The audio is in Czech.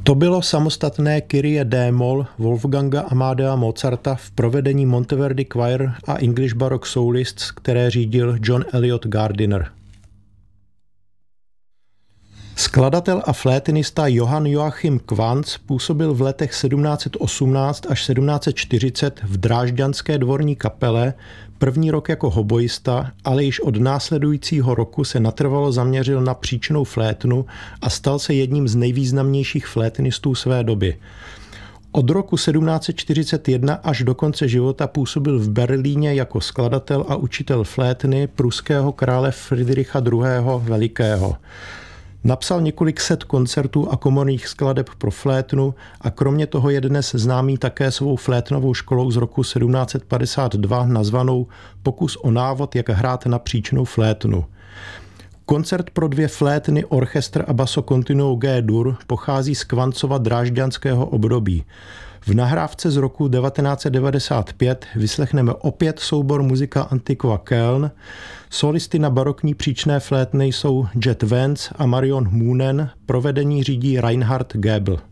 To bylo samostatné Kyrie d-moll Wolfganga Amadea Mozarta v provedení Monteverdi Choir a English Baroque Solists, které řídil John Eliot Gardiner. Skladatel a flétnista Johann Joachim Quantz působil v letech 1718 až 1740 v drážďanské dvorní kapele, první rok jako hoboista, ale již od následujícího roku se natrvalo zaměřil na příčnou flétnu a stal se jedním z nejvýznamnějších flétnistů své doby. Od roku 1741 až do konce života působil v Berlíně jako skladatel a učitel flétny pruského krále Fridricha II. Velikého. Napsal několik set koncertů a komorních skladeb pro flétnu a kromě toho je dnes známý také svou flétnovou školou z roku 1752 nazvanou Pokus o návod, jak hrát na příčnou flétnu. Koncert pro dvě flétny, orchestr a basso continuo G-dur pochází z Quantzova drážďanského období. V nahrávce z roku 1995 vyslechneme opět soubor Musica Antiqua Köln. Solisty na barokní příčné flétny jsou Jet Vance a Marion Moonen, provedení řídí Reinhard Goebel.